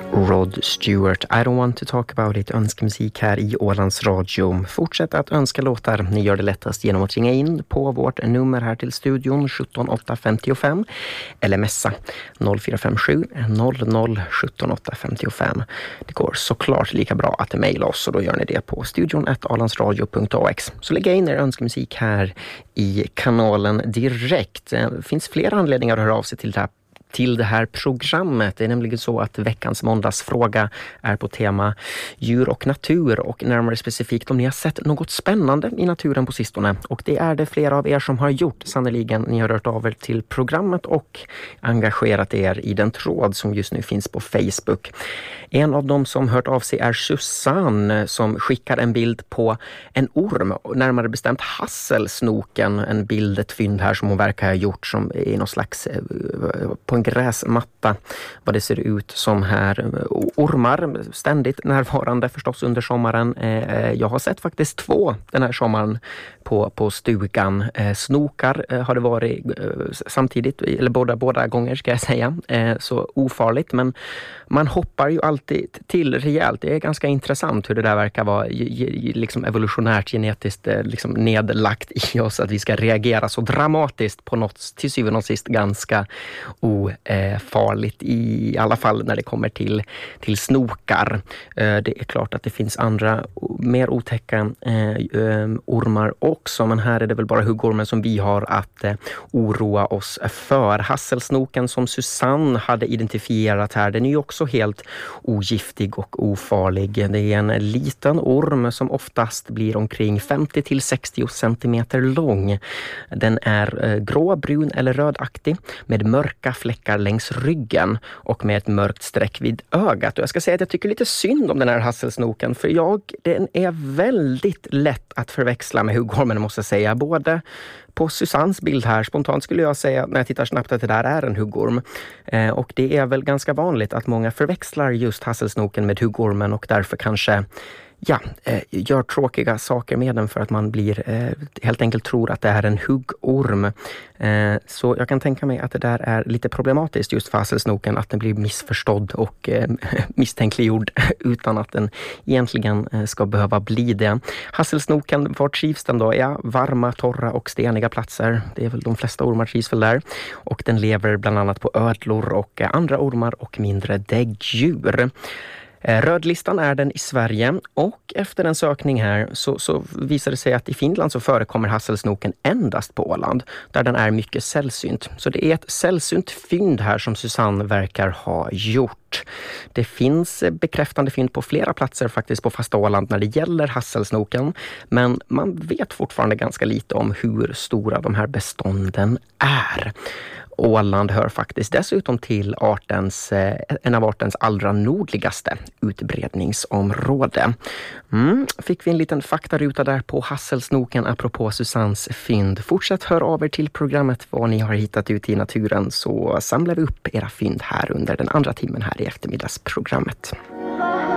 Rod Stewart, I don't want to talk about it. Önskemusik här i Ålands Radio. Fortsätt att önska låtar. Ni gör det lättast genom att ringa in på vårt nummer här till studion 17855 eller messa 0457 00 17855. Det går såklart lika bra att mejla oss och då gör ni det på studion@alandsradio.ax. Så lägg in er önskemusik här i kanalen direkt. Det finns flera anledningar att höra av sig till det här programmet. Det är nämligen så att veckans måndagsfråga är på tema djur och natur och närmare specifikt om ni har sett något spännande i naturen på sistone. Och det är det flera av er som har gjort. Sannoliken, ni har rört av er till programmet och engagerat er i den tråd som just nu finns på Facebook. En av dem som hört av sig är Susanne som skickar en bild på en orm, närmare bestämt hasselsnoken. En bild, ett fynd här som hon verkar ha gjort som är någon slags på en gräsmatta, vad det ser ut som här. Ormar ständigt närvarande förstås under sommaren. Jag har sett faktiskt 2 den här sommaren på stugan. Snokar har det varit samtidigt, eller båda gånger ska jag säga. Så ofarligt, men man hoppar ju alltid till rejält. Det är ganska intressant hur det där verkar vara liksom evolutionärt genetiskt liksom nedlagt i oss att vi ska reagera så dramatiskt på något till syvende och sist ganska ofarligt, i alla fall när det kommer till snokar. Det är klart att det finns andra mer otäcka ormar också, men här är det väl bara huggormen som vi har att oroa oss för. Hasselsnoken som Susanne hade identifierat här, den är ju också helt ogiftig och ofarlig. Det är en liten orm som oftast blir omkring 50-60 centimeter lång. Den är gråbrun eller rödaktig med mörka fläckar längs ryggen och med ett mörkt streck vid ögat. Och jag ska säga att jag tycker lite synd om den här hasselsnoken, för den är väldigt lätt att förväxla med huggormen, måste jag säga. Både på Susannes bild här, spontant skulle jag säga när jag tittar snabbt att det där är en huggorm. Och det är väl ganska vanligt att många förväxlar just hasselsnoken med huggormen och därför kanske gör tråkiga saker med den för att man helt enkelt tror att det är en huggorm. Så jag kan tänka mig att det där är lite problematiskt just för hasselsnoken, att den blir missförstådd och misstänkliggjord utan att den egentligen ska behöva bli det. Hasselsnoken, var trivs den då? Ja, varma, torra och steniga platser. Det är väl de flesta ormar trivs väl där. Och den lever bland annat på ödlor och andra ormar och mindre däggdjur. Rödlistan är den i Sverige och efter en sökning här så visar det sig att i Finland så förekommer hasselsnoken endast på Åland där den är mycket sällsynt. Så det är ett sällsynt fynd här som Susanne verkar ha gjort. Det finns bekräftande fynd på flera platser faktiskt på fasta Åland när det gäller hasselsnoken, men man vet fortfarande ganska lite om hur stora de här bestånden är. Åland hör faktiskt dessutom till en av artens allra nordligaste utbredningsområde. Fick vi en liten faktaruta där på hasselsnoken apropå Susannes fynd. Fortsätt hör av er till programmet vad ni har hittat ut i naturen, så samlar vi upp era fynd här under den andra timmen här i eftermiddagsprogrammet.